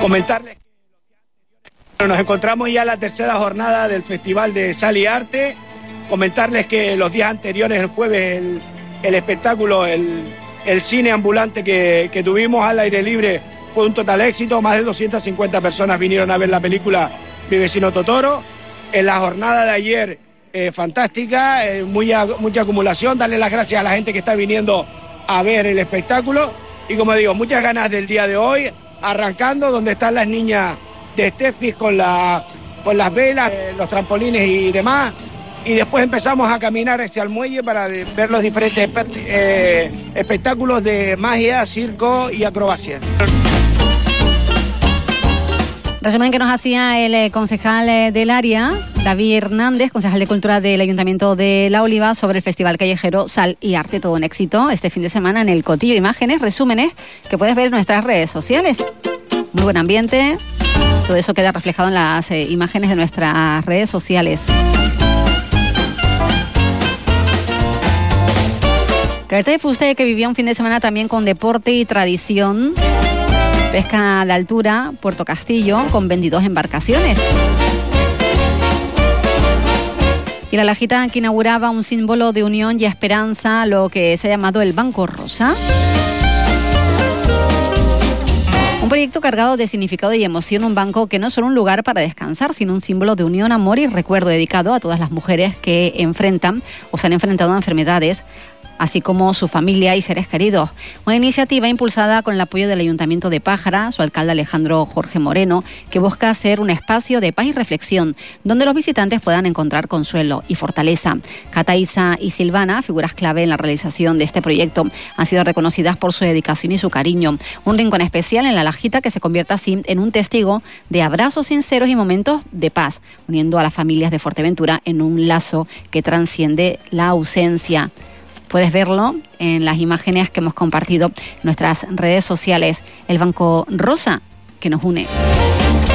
Comentarles que nos encontramos ya en la tercera jornada del Festival de Sal y Arte. Comentarles que los días anteriores, el jueves, el espectáculo, el cine ambulante que tuvimos al aire libre fue un total éxito. Más de 250 personas vinieron a ver la película Mi vecino Totoro. En la jornada de ayer, fantástica, mucha acumulación. Darle las gracias a la gente que está viniendo a ver el espectáculo. Y como digo, muchas ganas del día de hoy, arrancando donde están las niñas de Stefis con las velas, los trampolines y demás. Y después empezamos a caminar hacia el muelle para ver los diferentes espectáculos de magia, circo y acrobacia. Resumen que nos hacía el concejal del área, David Hernández, concejal de Cultura del Ayuntamiento de La Oliva, sobre el Festival Callejero Sal y Arte. Todo un éxito este fin de semana en el Cotillo. Imágenes, resúmenes que puedes ver en nuestras redes sociales. Muy buen ambiente. Todo eso queda reflejado en las imágenes de nuestras redes sociales. Carta de Fuste, que vivía un fin de semana también con deporte y tradición. Pesca de altura, Puerto Castillo, con 22 embarcaciones. Y la Lajita, que inauguraba un símbolo de unión y esperanza, lo que se ha llamado el Banco Rosa. Un proyecto cargado de significado y emoción, un banco que no es solo un lugar para descansar, sino un símbolo de unión, amor y recuerdo dedicado a todas las mujeres que enfrentan o se han enfrentado a enfermedades, así como su familia y seres queridos. Una iniciativa impulsada con el apoyo del Ayuntamiento de Pájara, su alcalde Alejandro Jorge Moreno, que busca ser un espacio de paz y reflexión, donde los visitantes puedan encontrar consuelo y fortaleza. Cata, Isa y Silvana, figuras clave en la realización de este proyecto, han sido reconocidas por su dedicación y su cariño. Un rincón especial en la Lajita que se convierte así en un testigo de abrazos sinceros y momentos de paz, uniendo a las familias de Fuerteventura en un lazo que trasciende la ausencia. Puedes verlo en las imágenes que hemos compartido en nuestras redes sociales. El Banco Rosa que nos une.